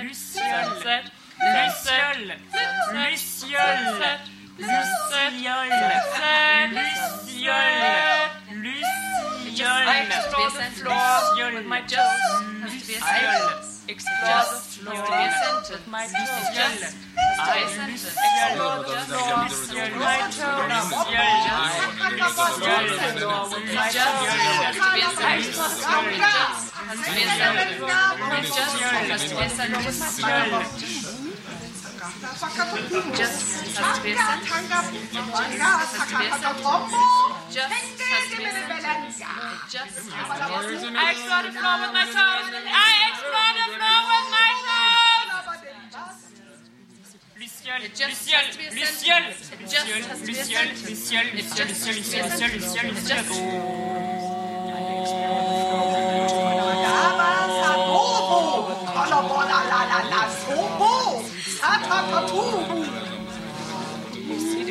Luciole, Luciole, Luciole, Explore the floor with my toes. Explore the floor with my toes. Explore the floor with my Luciole,